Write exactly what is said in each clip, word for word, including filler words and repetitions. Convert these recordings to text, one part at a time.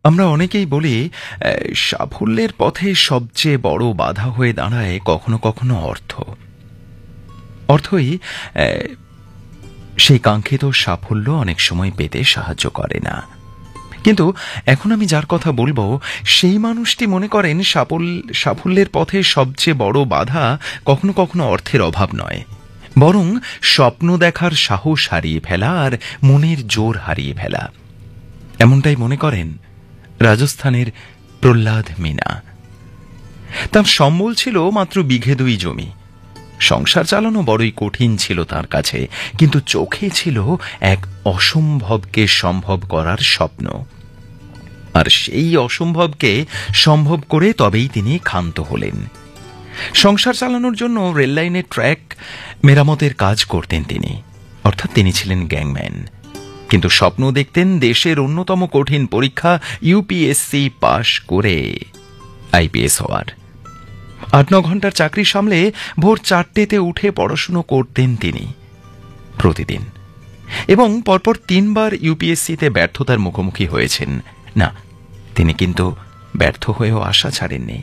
আমরা অনেকেই বলি সাফল্যের পথে সবচেয়ে বড় বাধা হয়ে দাঁড়ায় কখনো কখনো অর্থ। অর্থই সেই কাঙ্ক্ষিত সাফল্য অনেক সময় পেতে সাহায্য করে না। কিন্তু এখন আমি যার কথা বলবো সেই মানুষটি মনে করেন সাফল্যের পথে সবচেয়ে বড় বাধা কখনো কখনো অর্থের অভাব নয়, বরং স্বপ্ন দেখার সাহস হারিয়ে ফেলা আর মনের জোর হারিয়ে ফেলা। এমনটাই মনে করেন রাজস্থানের প্রহ্লাদ মিনা। তার সম্বল ছিল মাত্র বিঘে দুই জমি। সংসার চালানো বড়ই কঠিন ছিল তার কাছে, কিন্তু চোখে ছিল এক অসম্ভবকে সম্ভব করার স্বপ্ন। আর সেই অসম্ভবকে সম্ভব করে তবেই তিনি ক্ষান্ত হলেন। সংসার চালানোর জন্য রেললাইনের ট্র্যাক মেরামতের কাজ করতেন তিনি, অর্থাৎ তিনি ছিলেন গ্যাংম্যান। কিন্তু স্বপ্ন দেখতেন দেশের অন্যতম কঠিন পরীক্ষা ইউপিএসসি পাশ করে আইপিএস হওয়ার। আট ন ঘন্টার চাকরি সামলে ভোর চারটেতে উঠে পড়াশুনো করতেন তিনি প্রতিদিন, এবং পরপর তিনবার ইউপিএসসিতে ব্যর্থতার মুখোমুখি হয়েছেন। না, তিনি কিন্তু ব্যর্থ হয়েও আশা ছাড়েননি।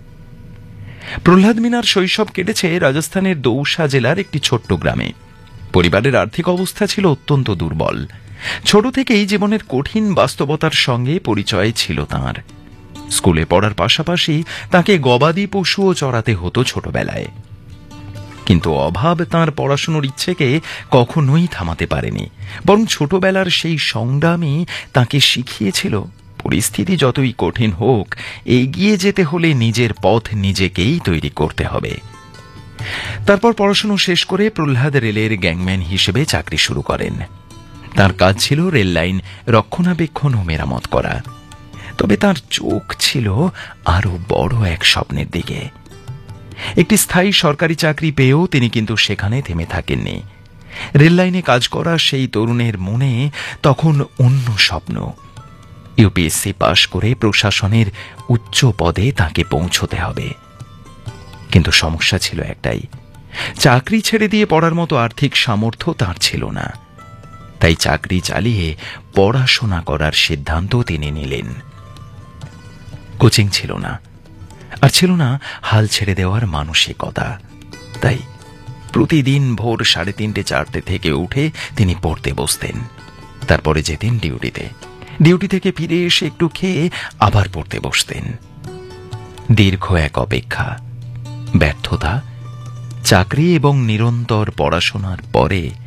প্রহ্লাদ মিনার শৈশব কেটেছে রাজস্থানের দৌসা জেলার একটি ছোট্ট গ্রামে। পরিবারের আর্থিক অবস্থা ছিল অত্যন্ত দুর্বল। ছোট থেকেই জীবনের কঠিন বাস্তবতার সঙ্গে পরিচয় ছিল তাঁর। স্কুলে পড়ার পাশাপাশি তাকে গবাদি পশুও চড়াতে হতো ছোটবেলায়। কিন্তু অভাব তাঁর পড়াশোনার ইচ্ছেকে কখনোই থামাতে পারেনি, বরং ছোটবেলার সেই সংগ্রামই তাঁকে শিখিয়েছিল পরিস্থিতি যতই কঠিন হোক, এগিয়ে যেতে হলে নিজের পথ নিজেকেই তৈরি করতে হবে। তারপর পড়াশোনা শেষ করে প্রহ্লাদ রেলের গ্যাংম্যান হিসেবে চাকরি শুরু করেন। তার কাজ ছিল রেল লাইন রক্ষণাবেক্ষণ ও মেরামত করা। তবে তার চোখ ছিল আরো বড় এক স্বপ্নের দিকে। একটি স্থায়ী সরকারি চাকরি পেয়েও তিনি কিন্তু সেখানে থেমে থাকেননি। রেল লাইনে কাজ করা সেই তরুণের মনে তখন অন্য স্বপ্ন। ইউপিএসসি পাশ করে প্রশাসনের উচ্চ পদে তাকে পৌঁছতে হবে। কিন্তু সমস্যা ছিল একটাই, চাকরি ছেড়ে দিয়ে পড়ার মতো আর্থিক সামর্থ্য তার ছিল না। তাই চাকরি চালিয়ে পড়াশোনা করার সিদ্ধান্ত তিনি নিলেন। কোচিং ছিল না, আর ছিল না হাল ছেড়ে দেওয়ার মানসিকতা। তাই প্রতিদিন ভোর সাড়ে তিনটে চারটে থেকে উঠে তিনি পড়তে বসতেন। তারপরে যেতেন ডিউটিতে। ডিউটি থেকে ফিরে এসে একটু খেয়ে আবার পড়তে বসতেন। দীর্ঘ এক অপেক্ষা, ব্যর্থতা, চাকরি এবং নিরন্তর পড়াশোনার পরে